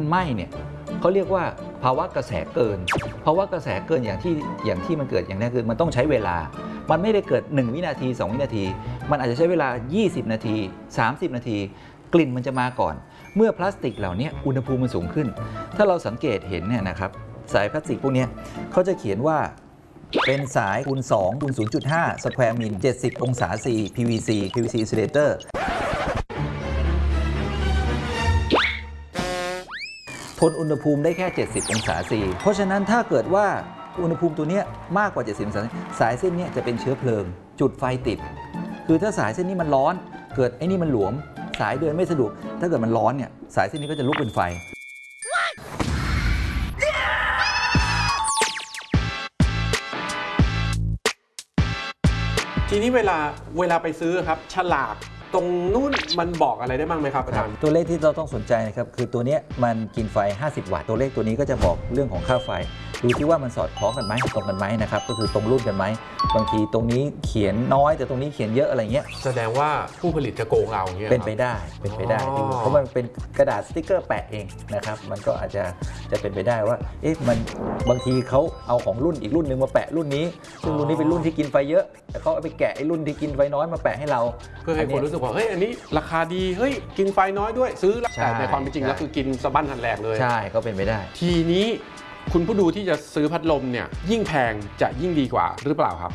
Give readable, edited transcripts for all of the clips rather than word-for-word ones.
ไหม้เนี่ยเขาเรียกว่าภาวะกระแสเกินภาวะกระแสเกินอย่างที่มันเกิดอย่างนี้คือมันต้องใช้เวลามันไม่ได้เกิด1วินาที2วินาทีมันอาจจะใช้เวลา20นาที30นาทีกลิ่นมันจะมาก่อนเมื่อพลาสติกเหล่านี้อุณหภูมิมันสูงขึ้นถ้าเราสังเกตเห็นเนี่ยนะครับสายพลาสติกพวกนี้เขาจะเขียนว่าเป็นสายคูณ2คูณ 0.5 สแควร์มิล70องศา C PVC insulator ทนอุณหภูมิได้แค่ 70 องศา C เพราะฉะนั้นถ้าเกิดว่าอุณหภูมิตัวนี้มากกว่า 70 องศา สายเส้นนี้จะเป็นเชื้อเพลิงจุดไฟติดคือถ้าสายเส้นนี้มันร้อนเกิดไอ้นี่มันหลวมสายเดินไม่สะดวกถ้าเกิดมันร้อนเนี่ยสายเส้นนี้ก็จะลุกเป็นไฟทีนี้เวลาไปซื้อครับฉลากตรงนู้นมันบอกอะไรได้บ้างไหมครับอาจารย์ตัวเลขที่เราต้องสนใจนะครับคือตัวนี้มันกินไฟ50 วัตต์ตัวเลขตัวนี้ก็จะบอกเรื่องของค่าไฟดูที่ว่ามันสอดคล้องกันไหมตรงกันไหมนะครับก็คือตรงรุ่นกันไหมบางทีตรงนี้เขียนน้อยแต่ตรงนี้เขียนเยอะอะไรเงี้ยแสดงว่าผู้ผลิตจะโกงเราอย่างเงี้ยเป็นไปได้เพราะมันเป็นกระดาษสติ๊กเกอร์แปะเองนะครับมันก็อาจจะเป็นไปได้ว่าเอ๊ะมันบางทีเขาเอาของรุ่นอีกรุ่นนึงมาแปะรุ่นนี้ซึ่งรุ่นนี้เป็นรุ่นที่กินไฟเยอะแต่เขาเอาไปแกะไอ้รุ่นที่กินไฟน้อยมาแปะให้เราเพื่อให้คนรู้สึกว่าเฮ้ยอันนี้ราคาดีเฮ้ยกินไฟน้อยด้วยซื้อแต่ในความเป็นจริงแล้วคือกินสะบั้นหันแหลกเลยใช่ก็เป็นไปได้ทีนี้คุณผู้ดูที่จะซื้อพัดลมเนี่ยยิ่งแพงจะยิ่งดีกว่าหรือเปล่าครับ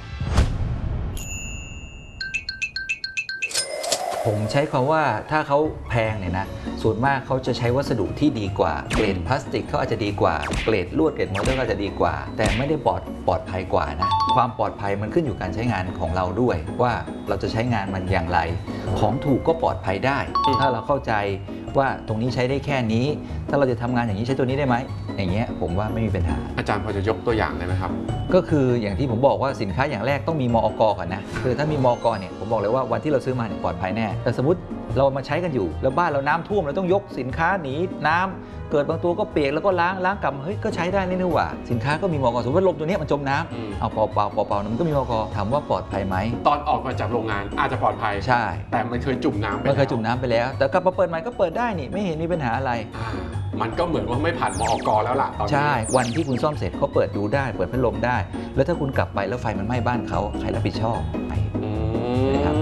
ผมใช้คำว่าถ้าเขาแพงเนี่ยนะส่วนมากเขาจะใช้วัสดุที่ดีกว่าเกรดพลาสติกเขาอาจจะดีกว่าเกรดลวดเกรดมอเตอร์ก็จะดีกว่าแต่ไม่ได้ปลอดภัยกว่านะความปลอดภัยมันขึ้นอยู่การใช้งานของเราด้วยว่าเราจะใช้งานมันอย่างไรของถูกก็ปลอดภัยได้ถ้าเราเข้าใจว่าตรงนี้ใช้ได้แค่นี้ถ้าเราจะทำงานอย่างนี้ใช้ตัวนี้ได้ไหมอย่างเงี้ยผมว่าไม่มีปัญหาอาจารย์พอจะยกตัวอย่างได้ไหมครับก็คืออย่างที่ผมบอกว่าสินค้าอย่างแรกต้องมีมอก.ก่อนนะคือถ้ามีมอก.เนี่ยผมบอกเลยว่าวันที่เราซื้อมาเนี่ยปลอดภัยแน่แต่สมมติเรามาใช้กันอยู่แล้วบ้านเราน้ำท่วมเราต้องยกสินค้าหนีน้ำเกิดบางตัวก็เปียกแล้วก็ล้างกลับเฮ้ยก็ใช้ได้นี่หว่าสินค้าก็มีมอก.สมมติว่าลมตัวนี้มันจมน้ำเอาเปล่ามันก็มีมอก.ถามว่าปลอดภัยไหมตอนออกมาจากโรงงานอาจจะปลอดภัยใช่แต่มันเคยจุ่มน้ำไปแล้วแต่กลับมาเปิดใหม่ก็เปิดได้นี่ไม่เห็นมีปัญหาอะไรมันก็เหมือนว่าไม่ผ่านมอก.แล้วล่ะตอนนี้ใช่วันที่คุณซ่อมเสร็จเขาเปิดดูได้เปิดพัดลมได้แล้วถ้าคุณกลับไปแล้วไฟมันไหม้บ้านเขาใครรับผิดชอบนะครับ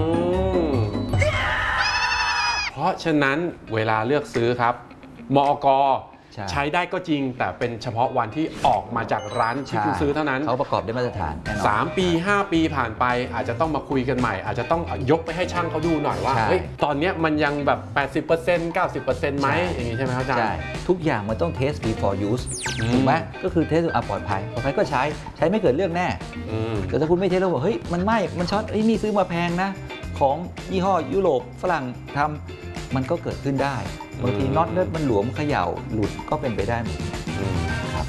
เพราะฉะนั้นเวลาเลือกซื้อครับมอก.ใช้ได้ก็จริงแต่เป็นเฉพาะวันที่ออกมาจากร้านที่คุณซื้อเท่านั้นเขาประกอบด้วยมาตรฐาน 3 ปี5 ปีผ่านไปอาจจะต้องมาคุยกันใหม่อาจจะต้องยกไปให้ช่างเขาดูหน่อยว่าเฮ้ยตอนนี้มันยังแบบ 80% 90% ไหมอย่างนี้ใช่ไหมครับอาจารย์ใช่ทุกอย่างมันต้อง test before use ถูกไหมก็คือ test ปลอดภัยก็ใช้ไม่เกิดเรื่องแน่แต่ถ้าคุณไม่เทสแล้วบอกเฮ้ยมันไหม้มันช็อตนี่ซื้อมาแพงนะของยี่ห้อยุโรปฝรั่งทำมันก็เกิดขึ้นได้บางทีน็อตเลือดมันหลวมเขย่าหลุดก็เป็นไปได้หมดครับ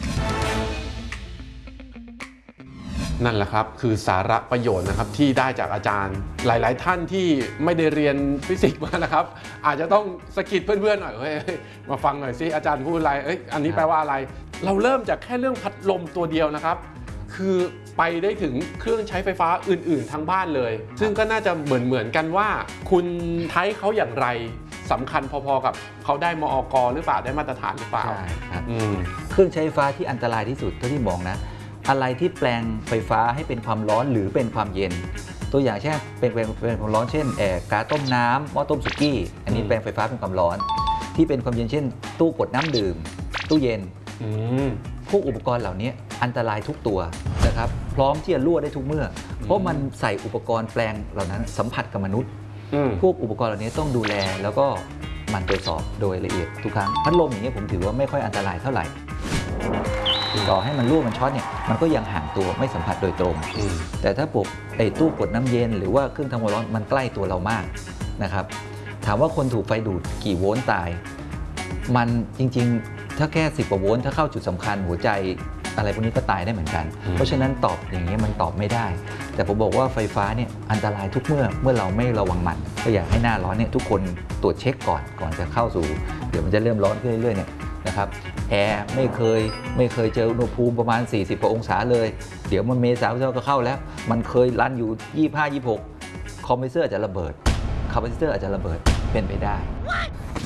นั่นแหละครับคือสาระประโยชน์นะครับที่ได้จากอาจารย์หลายๆท่านที่ไม่ได้เรียนฟิสิกส์มานะครับอาจจะต้องสะกิดเพื่อนๆหน่อยเฮ้ยมาฟังหน่อยสิอาจารย์พูดอะไรอันนี้แปลว่าอะไรเราเริ่มจากแค่เรื่องพัดลมตัวเดียวนะครับคือไปได้ถึงเครื่องใช้ไฟฟ้าอื่นๆทั้งบ้านเลยซึ่งก็น่าจะเหมือนกันว่าคุณใช้เขาอย่างไรสำคัญพอๆกับเขาได้มอก.หรือเปล่าได้มาตรฐานหรือเปล่าใช่ครับเครื่องใช้ไฟฟ้าที่อันตรายที่สุดเท่าที่มองนะอะไรที่แปลงไฟฟ้าให้เป็นความร้อนหรือเป็นความเย็นตัวอย่างเช่นเป็นความร้อนเช่นกาต้มน้ำหม้อต้มสุกี้อันนี้แปลงไฟฟ้าเป็นความร้อนที่เป็นความเย็นเช่นตู้กดน้ำดื่มตู้เย็นพวกอุปกรณ์เหล่านี้อันตรายทุกตัวนะครับพร้อมที่จะรั่วได้ทุกเมื่อเพราะมันใส่อุปกรณ์แปลงเหล่านั้นสัมผัสกับมนุษย์พวกอุปกรณ์เหล่านี้ต้องดูแลแล้วก็มันตรวจสอบโดยละเอียดทุกครั้งพัดลมอย่างนี้ผมถือว่าไม่ค่อยอันตรายเท่าไหร่ต่อให้มันรั่วมันช็อตเนี่ยมันก็ยังห่างตัวไม่สัมผัสโดยตรงแต่ถ้าพวกตู้กดน้ำเย็นหรือว่าเครื่องทำความร้อนมันใกล้ตัวเรามากนะครับถามว่าคนถูกไฟดูดกี่โวลต์ตายมันจริงๆถ้าแค่10 กว่าโวลต์ถ้าเข้าจุดสำคัญหัวใจอะไรพวกนี้ก็ตายได้เหมือนกันเพราะฉะนั้นตอบอย่างนี้มันตอบไม่ได้แต่ผมบอกว่าไฟฟ้าเนี่ยอันตรายทุกเมื่อเราไม่ระวังมันก็อยากให้หน้าร้อนเนี่ยทุกคนตรวจเช็คก่อนจะเข้าสู่เดี๋ยวมันจะเริ่มร้อนขึ้นเรื่อยๆเนี่ยนะครับแอร์ไม่เคยเจออุณหภูมิประมาณ40 กว่าองศาเลยเดี๋ยวมันเมษาก็เข้าแล้วมันเคยรันอยู่25-26คอมเพรสเซอร์อาจจะระเบิดคาปาซิเตอร์อาจจะระเบิดเป็นไปได้